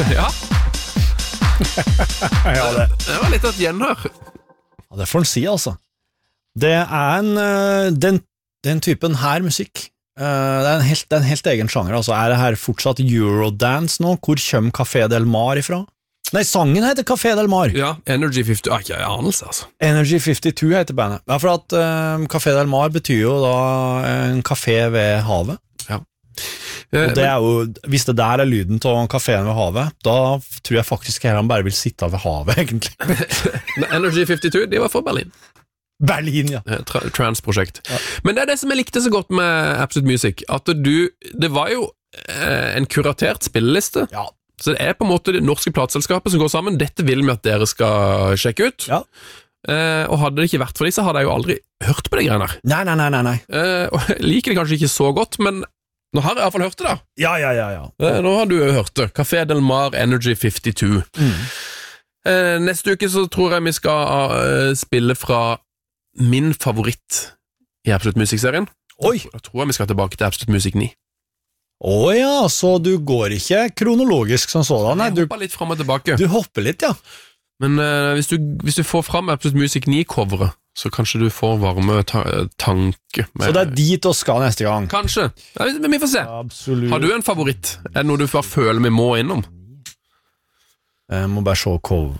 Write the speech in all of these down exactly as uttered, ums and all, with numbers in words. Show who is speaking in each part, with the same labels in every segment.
Speaker 1: Ja.
Speaker 2: Ja, det.
Speaker 1: Det var litt av et gjenhør.
Speaker 2: Ja, det får en si, altså. Det er en, øh, den, den typen her musikk, øh, det, er en helt, det er en helt egen sjanger, altså. Er det her fortsatt Eurodance nå? Hvor kommer Café Del Mar ifra? Nei, sangen heter Café Del Mar.
Speaker 1: Ja, Energy femti, ah, ikke anelse, altså.
Speaker 2: Energy femti-to heter bandet. Ja, for at øh, Café Del Mar betyr jo da en kafé ved havet.
Speaker 1: Ja.
Speaker 2: Og det er jo, hvis det der er lyden til kaféen ved havet, da tror jeg faktisk at han bare vil sitte ved havet, egentlig.
Speaker 1: Energy femti-to, de var fra Berlin.
Speaker 2: Berlin, ja.
Speaker 1: Tra Trans-prosjekt.
Speaker 2: Ja.
Speaker 1: Men det er det som jeg likte så godt med Absolute Music, at du, det var jo eh, en kuratert spilleliste.
Speaker 2: Ja.
Speaker 1: Så det er på en måte det norske plateselskapet som går sammen. Dette vil vi at dere skal sjekke ut.
Speaker 2: Ja.
Speaker 1: Eh, og hadde det ikke vært for de, så hadde jeg jo aldri hørt på de greiene her.
Speaker 2: Nei, nei, nei, nei, nei.
Speaker 1: Eh, og jeg liker det kanskje ikke så godt, men nå har jeg i hvert fall hørt det da.
Speaker 2: Ja, ja, ja, ja.
Speaker 1: Eh, nå har du jo hørt det. Café Del Mar, Energy femti-to.
Speaker 2: Mm.
Speaker 1: Eh, neste uke så tror jeg vi skal uh, spille fra min favoritt i Absolute Music-serien.
Speaker 2: Oi!
Speaker 1: Da tror jeg vi skal tilbake til Absolute Music ni.
Speaker 2: Åja, så du går ikke kronologisk som sådan, nei? Du,
Speaker 1: Jeg hopper litt frem og tilbake.
Speaker 2: du hopper litt, ja.
Speaker 1: Men uh, hvis, du, hvis du får frem Absolute Music ni-coveret, så kanskje du får varme ta tanke. Med,
Speaker 2: Så det er dit du skal neste gang.
Speaker 1: Kanskje. Ja, men vi får se.
Speaker 2: Absolutt.
Speaker 1: Har du en favoritt? Er det noe du bare føler vi må innom?
Speaker 2: Jeg må bare se kov...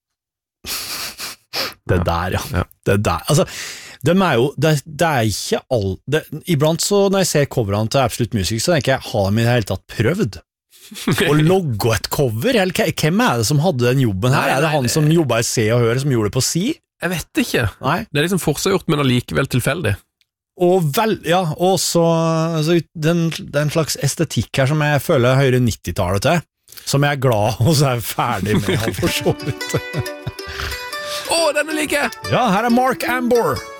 Speaker 2: Det
Speaker 1: Ja.
Speaker 2: der, ja.
Speaker 1: Ja.
Speaker 2: Det der. Altså, de er jo, det, det er ikke all... Det, iblant så når jeg ser coverene til Absolute Music, så tenker jeg, har de i det hele tatt prøvd? Å logge et cover? Eller hvem er det som hadde den jobben her?
Speaker 1: Nei,
Speaker 2: Er det
Speaker 1: nei,
Speaker 2: han
Speaker 1: det-
Speaker 2: som jobbet i Se og Hør, som gjorde det på Si?
Speaker 1: Jeg vet ikke.
Speaker 2: Nei.
Speaker 1: Det er liksom forseggjort, men allikevel tilfeldig.
Speaker 2: Og vel, ja, og så, så den, det er en slags estetikk her som jeg føler hører nitti-tallet til, som jeg er glad og så er jeg ferdig med, for så vidt.
Speaker 1: Å, denne liker jeg!
Speaker 2: Ja, her er Mark Ambor.